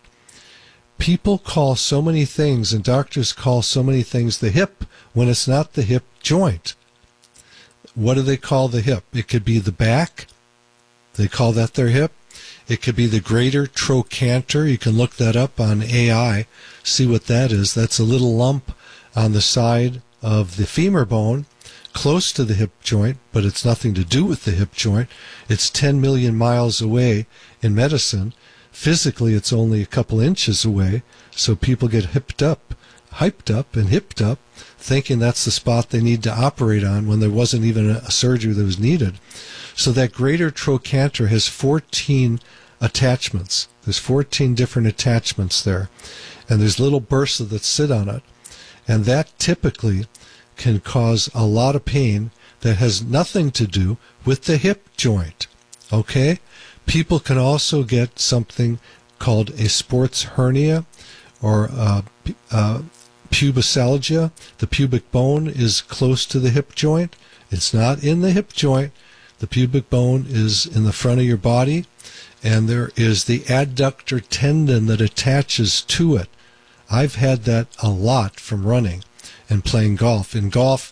People call so many things, and doctors call so many things the hip when it's not the hip joint. What do they call the hip? It could be the back. They call that their hip. It could be the greater trochanter. You can look that up on A I, see what that is. That's a little lump on the side of the femur bone, close to the hip joint, but it's nothing to do with the hip joint. It's ten million miles away in medicine. Physically, it's only a couple inches away, so people get hipped up, hyped up and hipped up, thinking that's the spot they need to operate on when there wasn't even a surgery that was needed. So that greater trochanter has fourteen attachments. There's fourteen different attachments there, and there's little bursa that sit on it, and that typically can cause a lot of pain that has nothing to do with the hip joint, okay? People can also get something called a sports hernia or uh, uh, pubisalgia. The pubic bone is close to the hip joint. It's not in the hip joint. The pubic bone is in the front of your body, and there is the adductor tendon that attaches to it. I've had that a lot from running and playing golf. In golf,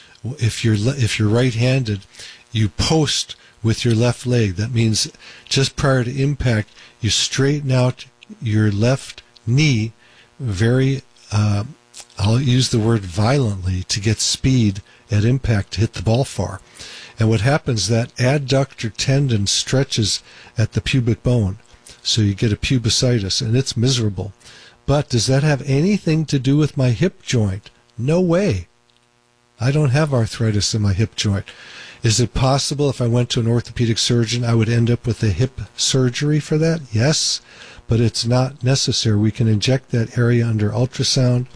if you're if you're right-handed, you post with your left leg. That means just prior to impact, you straighten out your left knee very, uh, I'll use the word violently, to get speed at impact to hit the ball far. And what happens, that adductor tendon stretches at the pubic bone, so you get a pubisitis, and it's miserable. But does that have anything to do with my hip joint? No way. I don't have arthritis in my hip joint. Is it possible if I went to an orthopedic surgeon I would end up with a hip surgery for that? Yes, but it's not necessary. We can inject that area under ultrasound,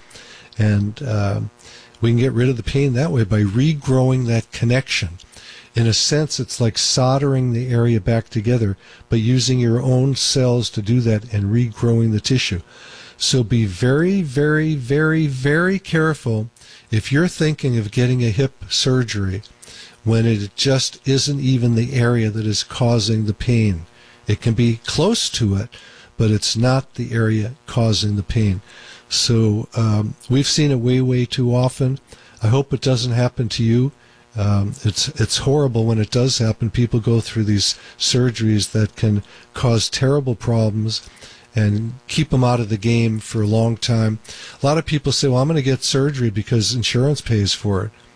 and uh, we can get rid of the pain that way by regrowing that connection. In a sense, it's like soldering the area back together, but using your own cells to do that and regrowing the tissue. So be very, very, very, very careful if you're thinking of getting a hip surgery when it just isn't even the area that is causing the pain. It can be close to it, but it's not the area causing the pain. So um, we've seen it way, way too often. I hope it doesn't happen to you. Um, it's it's horrible when it does happen. People go through these surgeries that can cause terrible problems and keep them out of the game for a long time. A lot of people say, well, I'm going to get surgery because insurance pays for it.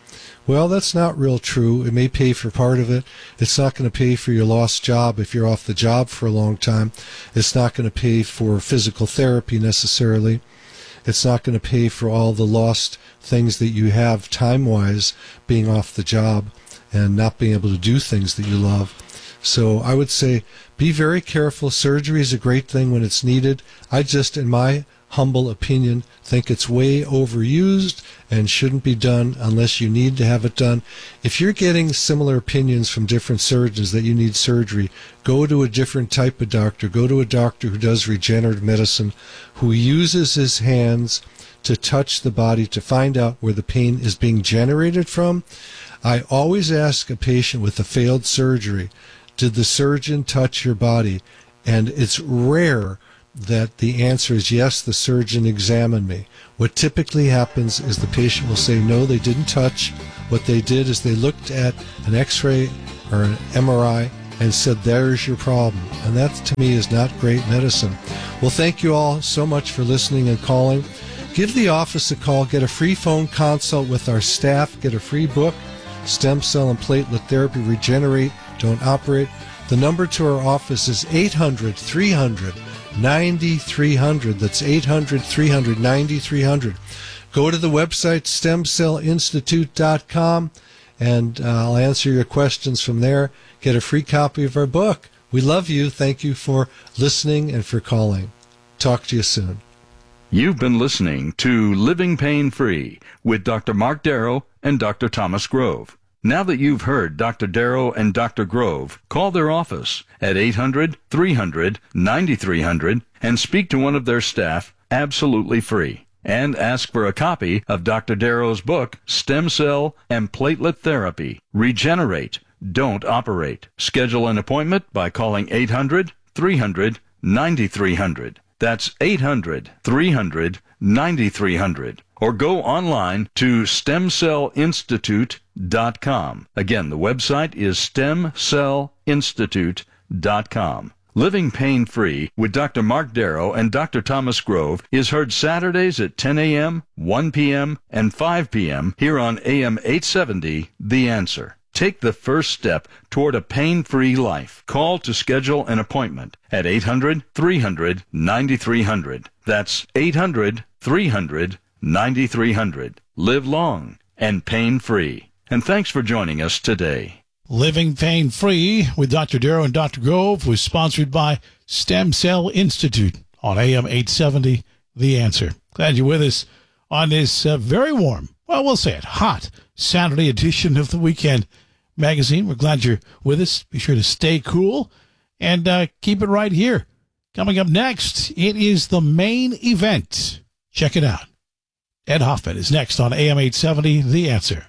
Well, that's not real true. It may pay for part of it. It's not going to pay for your lost job if you're off the job for a long time. It's not going to pay for physical therapy necessarily. It's not going to pay for all the lost things that you have time-wise being off the job and not being able to do things that you love. So I would say be very careful. Surgery is a great thing when it's needed. I just, in my humble opinion, think it's way overused and shouldn't be done unless you need to have it done. If you're getting similar opinions from different surgeons that you need surgery, go to a different type of doctor. Go to a doctor who does regenerative medicine, who uses his hands to touch the body to find out where the pain is being generated from. I always ask a patient with a failed surgery, did the surgeon touch your body? And it's rare that the answer is yes, the surgeon examined me. What typically happens is the patient will say, no, they didn't touch. What they did is they looked at an x-ray or an M R I and said, there's your problem. And that, to me, is not great medicine. Well, thank you all so much for listening and calling. Give the office a call. Get a free phone consult with our staff. Get a free book, Stem Cell and Platelet Therapy, Regenerate, Don't Operate. The number to our office is eight hundred, three hundred, ninety-three hundred. That's eight hundred, three hundred, ninety-three hundred. Go to the website stem cell institute dot com and uh, I'll answer your questions from there. Get a free copy of our book. We love you. Thank you for listening and for calling. Talk to you soon. You've been listening to Living Pain Free with Doctor Mark Darrow and Doctor Thomas Grove. Now that you've heard Doctor Darrow and Doctor Grove, call their office at eight hundred, three hundred, ninety-three hundred and speak to one of their staff absolutely free. And ask for a copy of Doctor Darrow's book, Stem Cell and Platelet Therapy, Regenerate, Don't Operate. Schedule an appointment by calling eight hundred, three hundred, ninety-three hundred. That's eight hundred, three hundred, ninety-three hundred. Or go online to stem cell institute dot com. Again, the website is stem cell institute dot com. Living Pain Free with Doctor Mark Darrow and Doctor Thomas Grove is heard Saturdays at ten a.m., one p.m., and five p.m. here on A M eight seventy, The Answer. Take the first step toward a pain-free life. Call to schedule an appointment at eight hundred, three hundred, ninety-three hundred. That's eight hundred, three hundred, ninety-three hundred. Live long and pain-free. And thanks for joining us today. Living Pain Free with Doctor Darrow and Doctor Grove was sponsored by Stem Cell Institute on A M eight seventy, The Answer. Glad you're with us on this uh, very warm, well, we'll say it, hot Saturday edition of the Weekend Magazine. We're glad you're with us. Be sure to stay cool and uh, keep it right here. Coming up next, it is the main event. Check it out. Ed Hoffman is next on A M eight seventy, The Answer.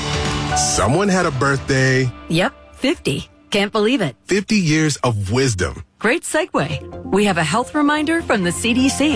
Someone had a birthday. Yep, fifty. Can't believe it. fifty years of wisdom. Great segue. We have a health reminder from the C D C.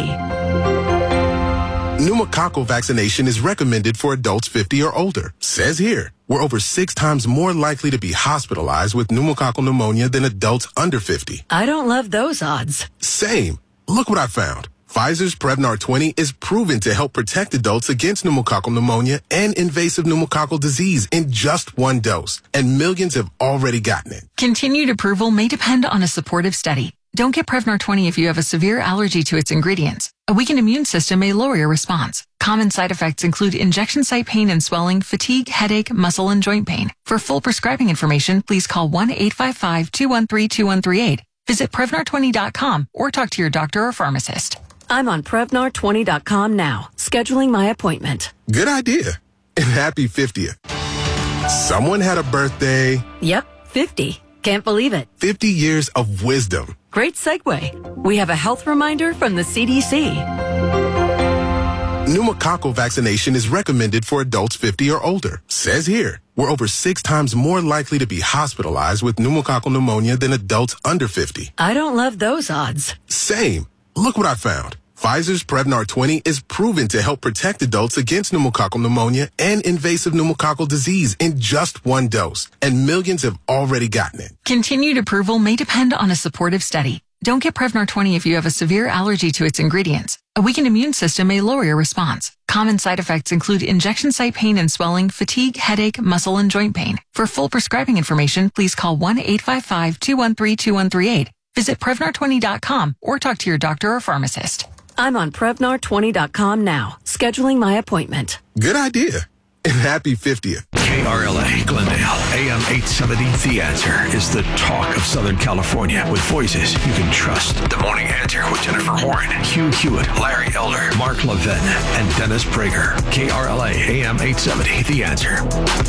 Pneumococcal vaccination is recommended for adults fifty or older. Says here, we're over six times more likely to be hospitalized with pneumococcal pneumonia than adults under fifty. I don't love those odds. Same. Look what I found. Pfizer's Prevnar twenty is proven to help protect adults against pneumococcal pneumonia and invasive pneumococcal disease in just one dose, and millions have already gotten it. Continued approval may depend on a supportive study. Don't get Prevnar twenty if you have a severe allergy to its ingredients. A weakened immune system may lower your response. Common side effects include injection site pain and swelling, fatigue, headache, muscle, and joint pain. For full prescribing information, please call one eight five five, two one three, two one three eight. Visit Prevnar twenty dot com or talk to your doctor or pharmacist. I'm on Prevnar twenty dot com now, scheduling my appointment. Good idea. And happy fiftieth. Someone had a birthday. Yep, fifty. Can't believe it. fifty years of wisdom. Great segue. We have a health reminder from the C D C. Pneumococcal vaccination is recommended for adults fifty or older. Says here, we're over six times more likely to be hospitalized with pneumococcal pneumonia than adults under fifty. I don't love those odds. Same. Look what I found. Pfizer's Prevnar twenty is proven to help protect adults against pneumococcal pneumonia and invasive pneumococcal disease in just one dose, and millions have already gotten it. Continued approval may depend on a supportive study. Don't get Prevnar twenty if you have a severe allergy to its ingredients. A weakened immune system may lower your response. Common side effects include injection site pain and swelling, fatigue, headache, muscle, and joint pain. For full prescribing information, please call one eight five five, two one three, two one three eight. Visit Prevnar twenty dot com or talk to your doctor or pharmacist. I'm on Prevnar twenty dot com now, scheduling my appointment. Good idea. And happy fiftieth. K R L A, Glendale, A M eight seventy. The Answer is the talk of Southern California with voices you can trust. The Morning Answer with Jennifer Horn, Hugh Hewitt, Larry Elder, Mark Levin, and Dennis Prager. K R L A, A M eight seventy. The Answer.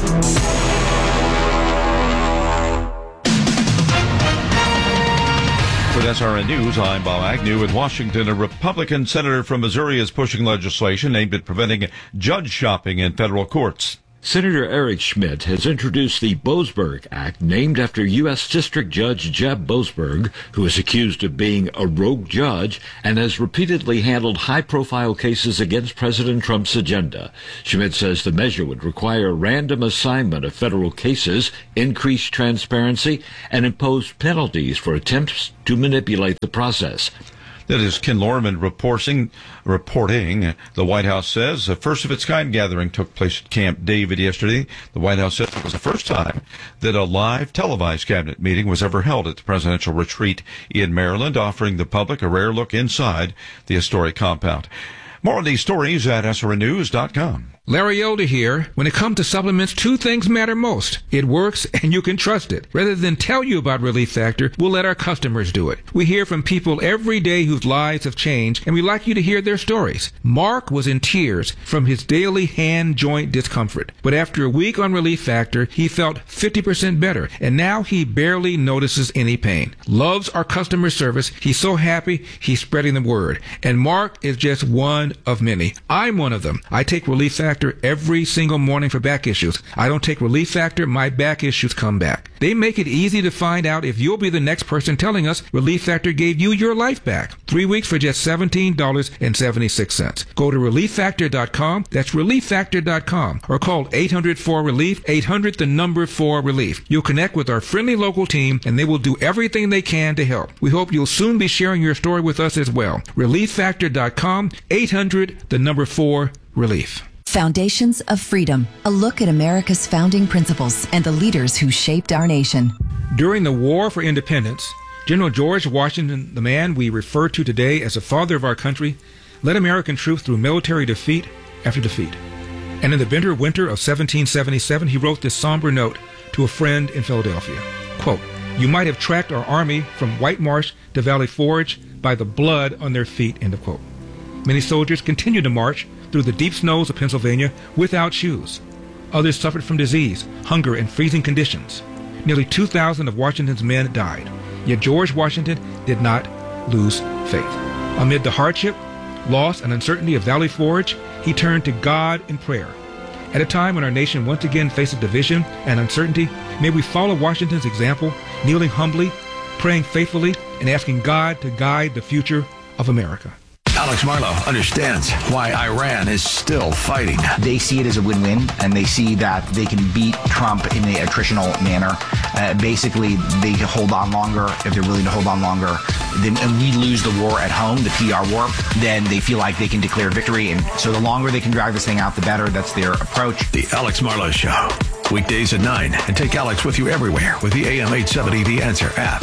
With S R N News, I'm Bob Agnew. In Washington, a Republican senator from Missouri is pushing legislation aimed at preventing judge shopping in federal courts. Senator Eric Schmidt has introduced the Boasberg Act, named after U S District Judge Jeb Boasberg, who is accused of being a rogue judge and has repeatedly handled high-profile cases against President Trump's agenda. Schmidt says the measure would require random assignment of federal cases, increase transparency, and impose penalties for attempts to manipulate the process. That is Ken Lorman reporting. Reporting. The White House says a first-of-its-kind gathering took place at Camp David yesterday. The White House says it was the first time that a live televised cabinet meeting was ever held at the presidential retreat in Maryland, offering the public a rare look inside the historic compound. More on these stories at S R N news dot com. Larry Elder here. When it comes to supplements, two things matter most. It works and you can trust it. Rather than tell you about Relief Factor, we'll let our customers do it. We hear from people every day whose lives have changed, and we'd like you to hear their stories. Mark was in tears from his daily hand joint discomfort. But after a week on Relief Factor, he felt fifty percent better, and now he barely notices any pain. Loves our customer service. He's so happy, he's spreading the word. And Mark is just one of many. I'm one of them. I take Relief Factor every single morning for back issues. I don't take Relief Factor, my back issues come back. They make it easy to find out if you'll be the next person telling us Relief Factor gave you your life back. Three weeks for just seventeen dollars and seventy-six cents. Go to relief factor dot com. That's relief factor dot com. Or call eight hundred four relief, eight hundred the number four relief. You'll connect with our friendly local team, and they will do everything they can to help. We hope you'll soon be sharing your story with us as well. relief factor dot com, eight hundred the number four relief. Foundations of Freedom, a look at America's founding principles and the leaders who shaped our nation. During the War for Independence, General George Washington, the man we refer to today as the father of our country, led American troops through military defeat after defeat. And in the bitter winter of seventeen seventy-seven, he wrote this somber note to a friend in Philadelphia. Quote, "You might have tracked our army from White Marsh to Valley Forge by the blood on their feet," end of quote. Many soldiers continued to march through the deep snows of Pennsylvania without shoes. Others suffered from disease, hunger, and freezing conditions. Nearly two thousand of Washington's men died. Yet George Washington did not lose faith. Amid the hardship, loss, and uncertainty of Valley Forge, he turned to God in prayer. At a time when our nation once again faces division and uncertainty, may we follow Washington's example, kneeling humbly, praying faithfully, and asking God to guide the future of America. Alex Marlow understands why Iran is still fighting. They see it as a win-win, and they see that they can beat Trump in an attritional manner. Uh, basically, they can hold on longer if they're willing to hold on longer. Then, and we lose the war at home, the P R war, then they feel like they can declare victory. And so the longer they can drag this thing out, the better. That's their approach. The Alex Marlow Show, weekdays at nine. And take Alex with you everywhere with the A M eight seventy The Answer app.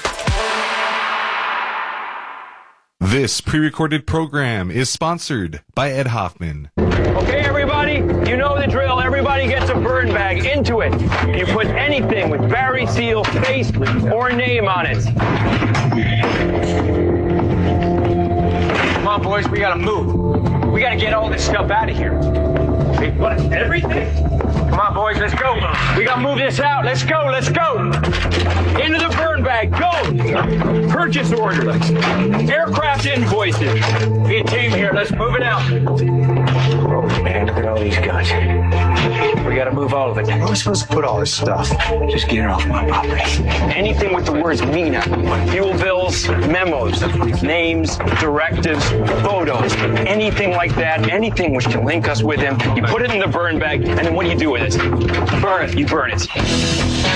This pre-recorded program is sponsored by Ed Hoffman. Okay, everybody, you know the drill. Everybody gets a burn bag. Into it, you put anything with Barry Seal face or name on it. Come on, boys, we gotta move. We gotta get all this stuff out of here. Hey, what, everything? Come on, boys, let's go. We gotta move this out. Let's go, let's go. Into the burn bag, go. Purchase orders, aircraft invoices. Be a team here, let's move it out. Oh, man, look at all these guns. We gotta move all of it. Where are we supposed to put all this stuff? Just get it off my property. Anything with the words MENA, fuel bills, memos, names, directives, photos, anything like that, anything which can link us with him, you put it in the burn bag, and then what do you do with it? Burn it. You burn it.